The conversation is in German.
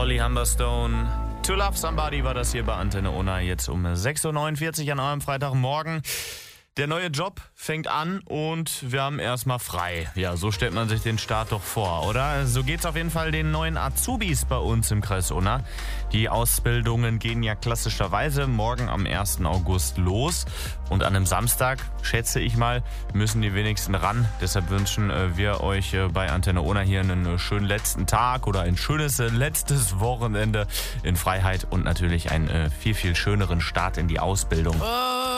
Olli Humberstone. To Love Somebody war das hier bei Antenne Unna. Jetzt um 6.49 Uhr an eurem Freitagmorgen. Der neue Job fängt an und wir haben erstmal frei. Ja, so stellt man sich den Start doch vor, oder? So geht's auf jeden Fall den neuen Azubis bei uns im Kreis Unna. Die Ausbildungen gehen ja klassischerweise morgen am 1. August los. Und an einem Samstag, schätze ich mal, müssen die wenigsten ran. Deshalb wünschen wir euch bei Antenne Unna hier einen schönen letzten Tag oder ein schönes letztes Wochenende in Freiheit und natürlich einen viel, viel schöneren Start in die Ausbildung.